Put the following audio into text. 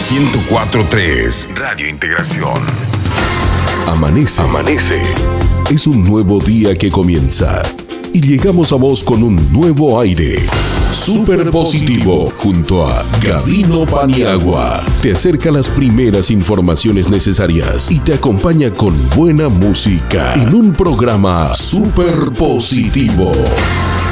104.3 Radio Integración. Amanece. Es un nuevo día que comienza y llegamos a vos con un nuevo aire. Super Positivo junto a Gabino Paniagua. Te acerca las primeras informaciones necesarias y te acompaña con buena música en un programa Super Positivo.